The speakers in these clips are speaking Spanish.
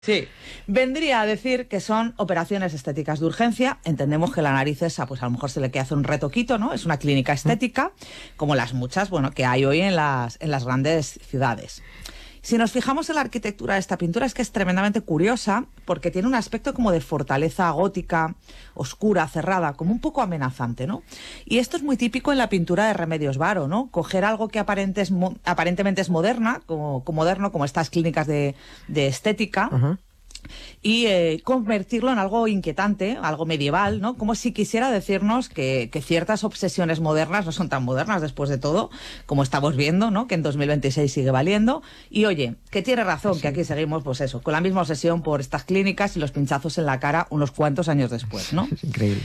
Sí, vendría a decir que son operaciones estéticas de urgencia. Entendemos que la nariz esa, pues a lo mejor se le queda hacer un retoquito, ¿no? Es una clínica estética, como las muchas, bueno, que hay hoy en las grandes ciudades. Si nos fijamos en la arquitectura de esta pintura, es que es tremendamente curiosa, porque tiene un aspecto como de fortaleza gótica, oscura, cerrada, como un poco amenazante, ¿no? Y esto es muy típico en la pintura de Remedios Varo, ¿no? Coger algo que aparentemente es moderna, como moderno, como estas clínicas de estética, y convertirlo en algo inquietante, algo medieval, ¿no? Como si quisiera decirnos que ciertas obsesiones modernas no son tan modernas después de todo, como estamos viendo, ¿no? Que en 2026 sigue valiendo. Y oye, que tiene razón, que aquí seguimos, pues eso, con la misma obsesión por estas clínicas y los pinchazos en la cara unos cuantos años después, ¿no? Es increíble.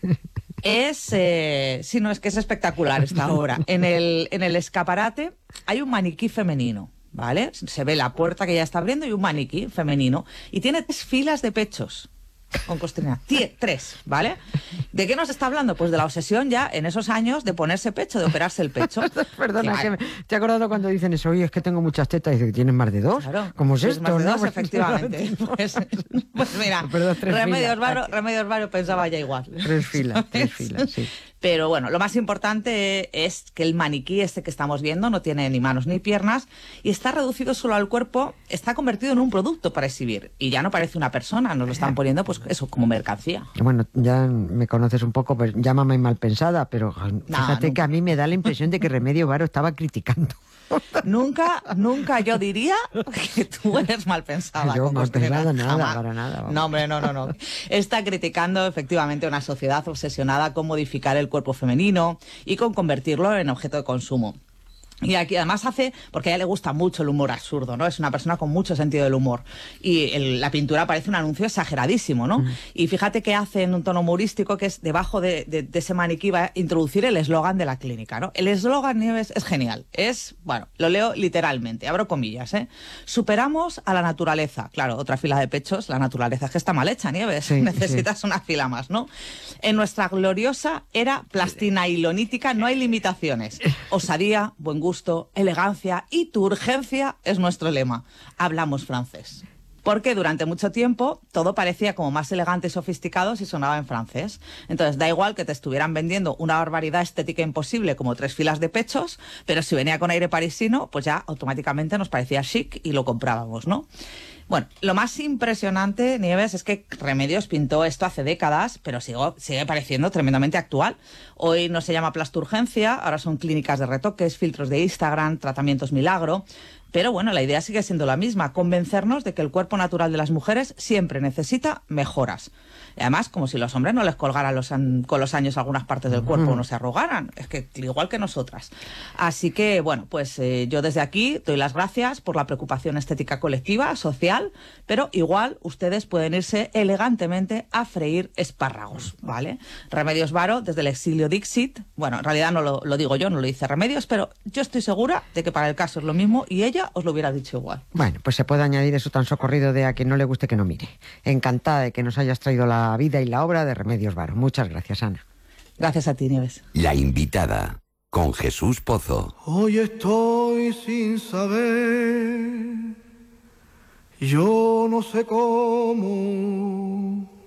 Sí, no, es que es espectacular esta obra. En el escaparate hay un maniquí femenino, ¿vale? Se ve la puerta que ya está abriendo y un maniquí femenino. Y tiene 3 filas de pechos con costilla. 3, ¿vale? ¿De qué nos está hablando? Pues de la obsesión ya en esos años de ponerse pecho, de operarse el pecho. Perdona, que te he acordado cuando dicen eso, oye, es que tengo muchas tetas, y dice que tienes más de 2. Claro, ¿Cómo es pues esto? más de ¿no? 2, efectivamente. Pues mira, Perdón, 3 Remedios Varo pensaba ya igual. 3 filas, sí. Pero bueno, lo más importante es que el maniquí este que estamos viendo no tiene ni manos ni piernas y está reducido solo al cuerpo, está convertido en un producto para exhibir y ya no parece una persona, nos lo están poniendo pues eso, como mercancía. Bueno, ya me conoces un poco, pues llámame mal pensada, pero fíjate que a mí me da la impresión de que Remedios Varo estaba criticando. Nunca yo diría que tú eres mal pensada. Yo mal pensada nada, para nada. Vamos. No, hombre, no. Está criticando efectivamente una sociedad obsesionada con modificar el cuerpo femenino y con convertirlo en objeto de consumo. Y aquí además porque a ella le gusta mucho el humor absurdo, ¿no? Es una persona con mucho sentido del humor. Y la pintura parece un anuncio exageradísimo, ¿no? Y fíjate que hace en un tono humorístico que es debajo de ese maniquí va a introducir el eslogan de la clínica, ¿no? El eslogan, Nieves, es genial. Bueno, lo leo literalmente, abro comillas, ¿eh? Superamos a la naturaleza. Claro, otra fila de pechos, la naturaleza es que está mal hecha, Nieves. Sí, Necesitas una fila más, ¿no? En nuestra gloriosa era plastinailonítica no hay limitaciones. Osadía, buen gusto, elegancia y tu urgencia es nuestro lema. Hablamos francés. Porque durante mucho tiempo todo parecía como más elegante y sofisticado si sonaba en francés. Entonces da igual que te estuvieran vendiendo una barbaridad estética imposible como 3 filas de pechos, pero si venía con aire parisino, pues ya automáticamente nos parecía chic y lo comprábamos, ¿no? Bueno, lo más impresionante, Nieves, es que Remedios pintó esto hace décadas, pero sigue pareciendo tremendamente actual. Hoy no se llama plasturgencia, ahora son clínicas de retoques, filtros de Instagram, tratamientos milagro. Pero bueno, la idea sigue siendo la misma, convencernos de que el cuerpo natural de las mujeres siempre necesita mejoras. Y además, como si los hombres no les colgaran con los años algunas partes del cuerpo o no se arrugaran, es que igual que nosotras. Así que, bueno, pues yo desde aquí doy las gracias por la preocupación estética colectiva, social, pero igual ustedes pueden irse elegantemente a freír espárragos, ¿vale? Remedios Varo, desde el exilio Dixit, bueno, en realidad no lo digo yo, no lo dice Remedios, pero yo estoy segura de que para el caso es lo mismo y ella os lo hubiera dicho igual. Bueno, pues se puede añadir eso tan socorrido de a quien no le guste que no mire. Encantada de que nos hayas traído la vida y la obra de Remedios Varo. Muchas gracias, Ana. Gracias a ti, Nieves. La invitada, con Jesús Pozo. Hoy estoy sin saber, yo no sé cómo